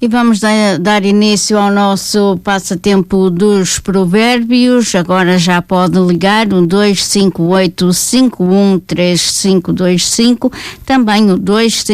E vamos dar início ao nosso passatempo dos provérbios. Agora já pode ligar o 258-513525, também o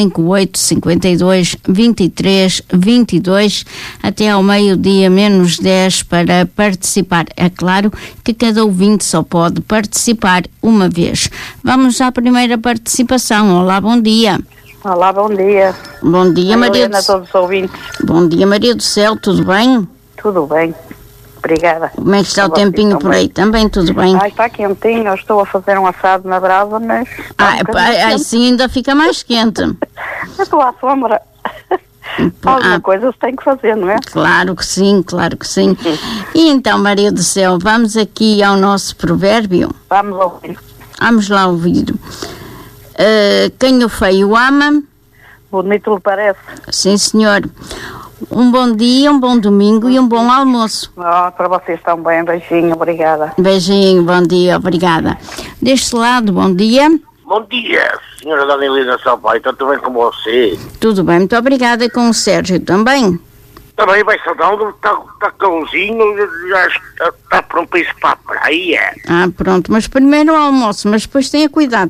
258-52-23-22, até ao meio-dia menos 10 para participar. É claro que cada ouvinte só pode participar uma vez. Vamos à primeira participação. Olá, bom dia. Olá, bom dia. Bom dia, Maria do Céu. A todos os ouvintes. Bom dia, Maria do Céu, tudo bem? Tudo bem, obrigada. Como é que está o tempinho por aí? Também tudo bem? Ai, está quentinho, eu estou a fazer um assado na brasa, mas... Assim ainda fica mais quente. Eu estou à sombra. Alguma coisa se tem que fazer, não é? Claro que sim, claro que sim. E então, Maria do Céu, vamos aqui ao nosso provérbio? Vamos ouvir. Vamos lá ouvir. Quem o feio ama... Bonito lhe parece. Sim, senhor. Um bom dia, um bom domingo e um bom almoço. Para vocês estão bem, beijinho, obrigada. Beijinho, bom dia, obrigada. Deste lado, bom dia. Bom dia, senhora Dona Helena Salvaio, está tudo bem com você? Tudo bem, muito obrigada. E com o Sérgio também? Também vai saudável, está calorzinho, já está pronto para ir para a praia. Pronto, mas primeiro o almoço, mas depois tenha cuidado.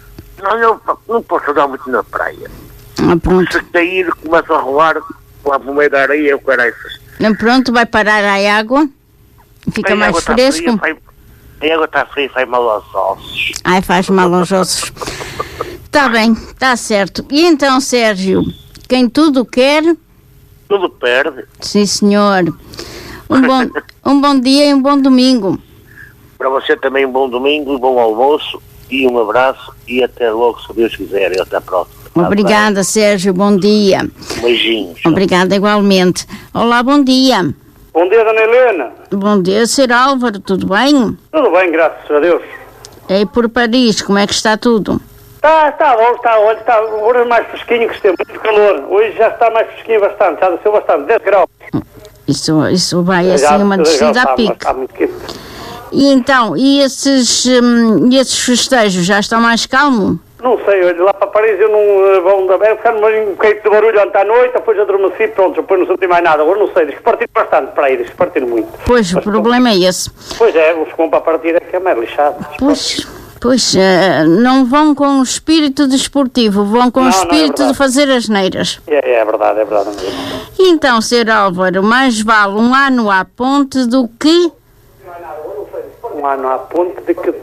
Não posso dar muito na praia. Pronto. Se cair, começa a rolar lá no meio da areia, eu quero essas. Pronto, vai parar a água, fica mais fresco. A água está fria, faz mal aos ossos. Faz mal aos ossos. Está bem, está certo. E então, Sérgio, quem tudo quer... Tudo perde. Sim, senhor. Um bom dia e um bom domingo. Para você também um bom domingo, um bom almoço e um abraço e até logo, se Deus quiser, e até a próxima. Obrigada, Sérgio, bom dia. Beijinhos. Obrigada igualmente. Olá, bom dia. Bom dia, Dona Helena. Bom dia, Sr. Álvaro, tudo bem? Tudo bem, graças a Deus. E por Paris, como é que está tudo? Está bom, está hoje mais fresquinho que esteve, muito calor. Hoje já está mais fresquinho bastante, já desceu bastante, 10 graus. Isso vai assim uma descida a pique. Está muito quente. E então, esses festejos já estão mais calmos? Não sei, olha, lá para Paris eu não vou ficar um bocadinho de barulho ontem à noite, depois adormeci, pronto, depois não senti mais nada. Agora não sei, diz que partir bastante para aí, diz que partir muito. Pois, mas o problema é esse. Pois é, os que vão para a partida é que é mais lixado. Pois, não vão com o espírito desportivo, vão com o espírito de fazer asneiras. É verdade mesmo. E então, Sr. Álvaro, mais vale um ano à ponte do que... Um ano à ponte de que...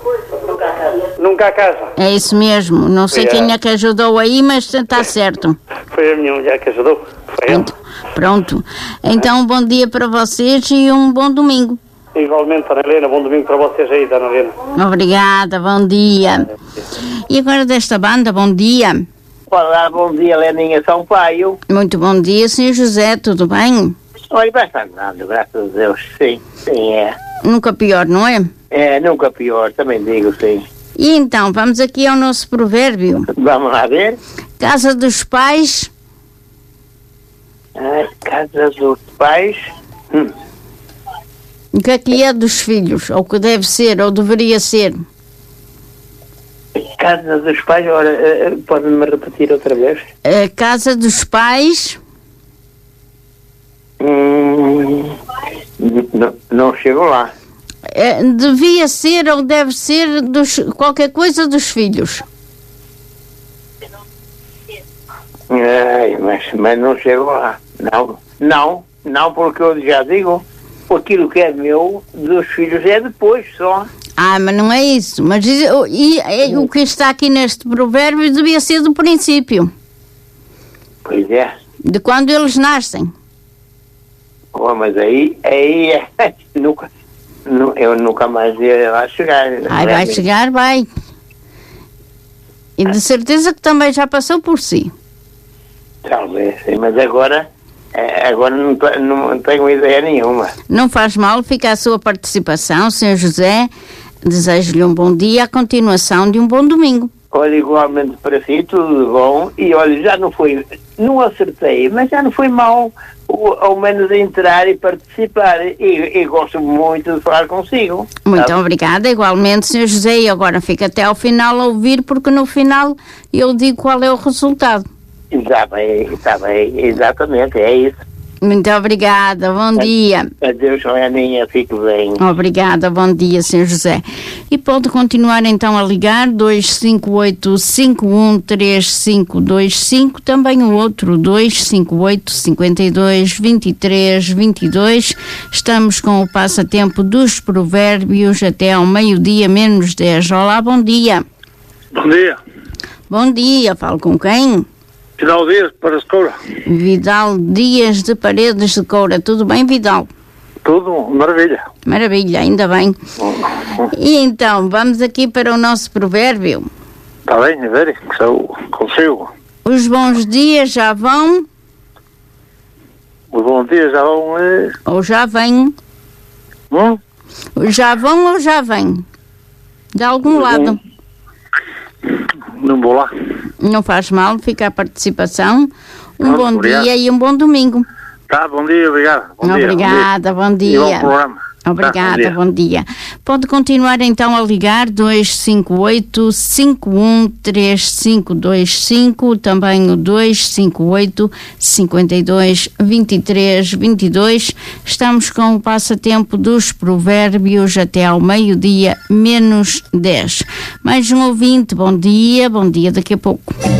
Nunca a casa. É isso mesmo, não sei quem é que ajudou aí, mas está certo. Foi a minha mulher que ajudou. Pronto. Então, um bom dia para vocês e um bom domingo. Igualmente, Dona Helena, bom domingo para vocês aí, Dona Helena. Obrigada, bom dia. E agora desta banda, bom dia. Olá, bom dia, Leninha Sampaio. Muito bom dia, Sr. José, tudo bem? Olha, bastante nada, graças a Deus, sim, é. Nunca pior, não é? É, nunca pior, também digo, sim. E então, vamos aqui ao nosso provérbio. Vamos lá ver. Casa dos pais. Casa dos pais. O que é dos filhos? Ou o que deve ser, ou deveria ser? Casa dos pais, ora, pode-me repetir outra vez? A casa dos pais. Não chego lá. Devia ser ou deve ser qualquer coisa dos filhos. Mas não chego lá. Não, porque eu já digo, aquilo que é meu, dos filhos é depois só. Mas não é isso. Mas o que está aqui neste provérbio devia ser do princípio. Pois é. De quando eles nascem. Mas aí eu nunca mais ia lá chegar. Vai chegar, vai. E de certeza que também já passou por si. Talvez, mas agora não tenho ideia nenhuma. Não faz mal, fica a sua participação, Sr. José. Desejo-lhe um bom dia, a continuação de um bom domingo. Olha, igualmente para si, tudo bom. E olha, não acertei, mas já não foi mal, ao menos entrar e participar. E gosto muito de falar consigo. Muito obrigada, igualmente, Sr. José. E agora fica até ao final a ouvir, porque no final eu digo qual é o resultado. Está bem, exatamente, é isso. Muito obrigada, bom dia. Adeus, Aninha, fique bem. Obrigada, bom dia, Sr. José. E pode continuar então a ligar 258-513525, também o outro 258-52-23-22. Estamos com o passatempo dos provérbios até ao meio-dia menos 10. Olá, bom dia. Bom dia. Bom dia, falo com quem? Vidal Dias, para a Coura. Vidal Dias de Paredes de Coura. Tudo bem, Vidal? Tudo, maravilha. Maravilha, ainda bem. E então, vamos aqui para o nosso provérbio. Está bem, a ver, que eu consigo. Os bons dias já vão... Os bons dias já vão... Ou já vêm. Já vão ou já vêm? De algum lado. Não vou lá. Não faz mal, fica a participação. Bom obrigado. dia e um bom domingo. Tá, bom dia, obrigado. Obrigada, bom dia. E bom programa. Obrigada, bom dia. Pode continuar então a ligar 258-513525, também o 258-52-23-22. Estamos com o passatempo dos provérbios até ao meio-dia menos 10. Mais um ouvinte, bom dia daqui a pouco.